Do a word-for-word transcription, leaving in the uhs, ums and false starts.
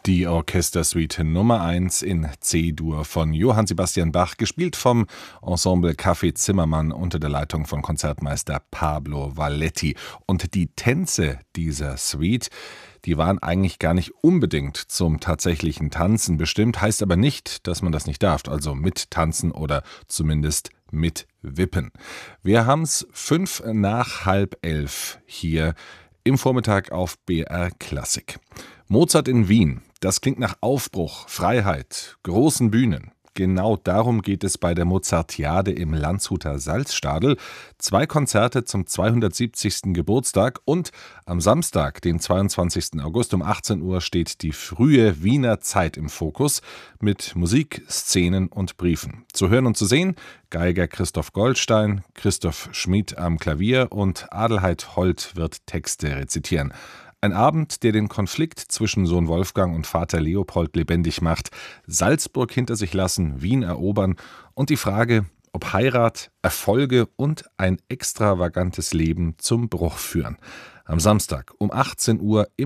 Die Orchestersuite Nummer eins in C-Dur von Johann Sebastian Bach, gespielt vom Ensemble Café Zimmermann unter der Leitung von Konzertmeister Pablo Valletti. Und die Tänze dieser Suite, die waren eigentlich gar nicht unbedingt zum tatsächlichen Tanzen bestimmt, heißt aber nicht, dass man das nicht darf, also mit tanzen oder zumindest mit wippen. Wir haben's fünf nach halb elf hier im Vormittag auf B R Klassik. Mozart in Wien, das klingt nach Aufbruch, Freiheit, großen Bühnen. Genau darum geht es bei der Mozartiade im Landshuter Salzstadel. Zwei Konzerte zum zweihundertsiebzigsten Geburtstag und am Samstag, den zweiundzwanzigsten August um achtzehn Uhr steht die frühe Wiener Zeit im Fokus mit Musik, Szenen und Briefen. Zu hören und zu sehen Geiger Christoph Goldstein, Christoph Schmid am Klavier und Adelheid Holt wird Texte rezitieren. Ein Abend, der den Konflikt zwischen Sohn Wolfgang und Vater Leopold lebendig macht, Salzburg hinter sich lassen, Wien erobern und die Frage, ob Heirat, Erfolge und ein extravagantes Leben zum Bruch führen. Am Samstag um achtzehn Uhr im